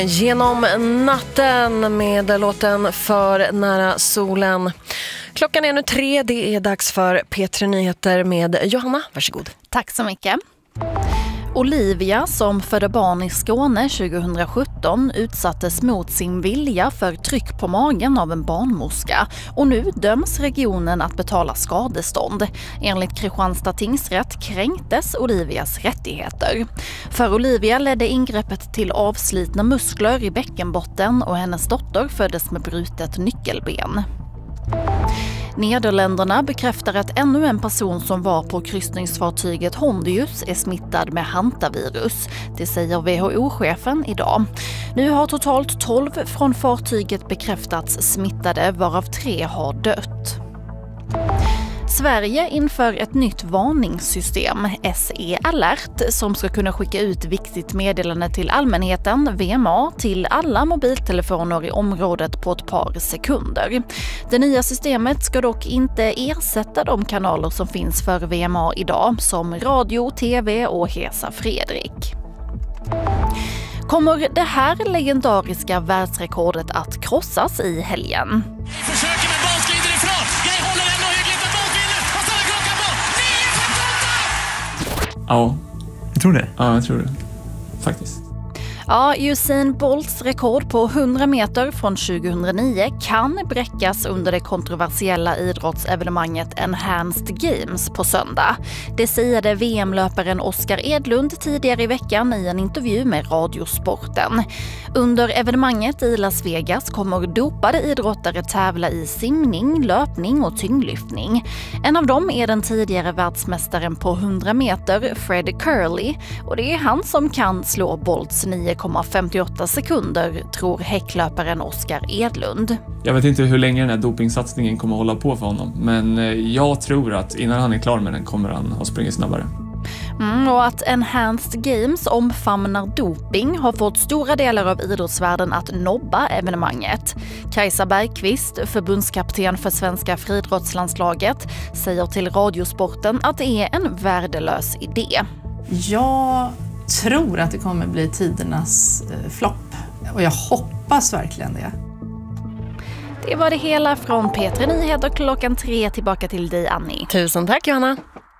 Genom natten med låten För nära solen. Klockan är nu 3, det är dags för P3 Nyheter med Johanna. Varsågod. Tack så mycket. Olivia, som födde barn i Skåne 2017, utsattes mot sin vilja för tryck på magen av en barnmorska och nu döms regionen att betala skadestånd. Enligt Kristianstad tingsrätt kränktes Olivias rättigheter. För Olivia ledde ingreppet till avslitna muskler i bäckenbotten och hennes dotter föddes med brutet nyckelben. Nederländerna bekräftar att ännu en person som var på kryssningsfartyget Hondius är smittad med hantavirus. Det säger WHO-chefen idag. Nu har totalt 12 från fartyget bekräftats smittade, varav 3 har dött. Sverige inför ett nytt varningssystem, SE Alert, som ska kunna skicka ut viktigt meddelande till allmänheten, VMA, till alla mobiltelefoner i området på ett par sekunder. Det nya systemet ska dock inte ersätta de kanaler som finns för VMA idag, som radio, tv och Hesa Fredrik. Kommer det här legendariska världsrekordet att krossas i helgen? Försöker med bollskrider ifrån. Jag håller ändå hyggligt med bollvinner. Vad stannar klockan på? 9.58! Ja, jag tror det. Ja, jag tror det. Faktiskt. Ja, Usain Bolts rekord på 100 meter från 2009 kan bräckas under det kontroversiella idrottsevenemanget Enhanced Games på söndag. Det säger VM-löparen Oskar Edlund tidigare i veckan i en intervju med Radiosporten. Under evenemanget i Las Vegas kommer dopade idrottare tävla i simning, löpning och tyngdlyftning. En av dem är den tidigare världsmästaren på 100 meter, Fred Curley, och det är han som kan slå Bolts 9,58 sekunder, tror häcklöparen Oskar Edlund. Jag vet inte hur länge den här dopingsatsningen kommer att hålla på för honom, men jag tror att innan han är klar med den kommer han att springa snabbare. Och att Enhanced Games omfamnar doping har fått stora delar av idrottsvärlden att nobba evenemanget. Kajsa Bergqvist, förbundskapten för svenska friidrottslandslaget, säger till Radiosporten att det är en värdelös idé. Jag tror att det kommer bli tidernas flopp och jag hoppas verkligen det. Det var det hela från P3 Nyheter klockan 3. Tillbaka till dig, Annie. Tusen tack, Johanna.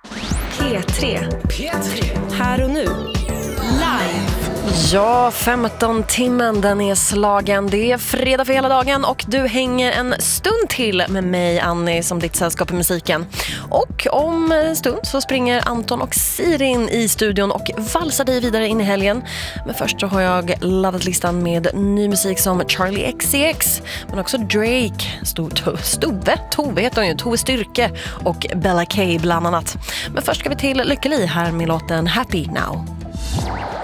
P3. Här och nu. Live. Ja, 15-timmen den är slagen. Det är fredag för hela dagen och du hänger en stund till med mig, Annie, som ditt sällskap i musiken. Och om en stund så springer Anton och Sirin i studion och valsar dig vidare in i helgen. Men först så har jag laddat listan med ny musik som Charlie XCX, men också Drake, Tove heter hon ju, Tove Styrke och Bella K bland annat. Men först ska vi till Lykke Li här med låten Happy Now.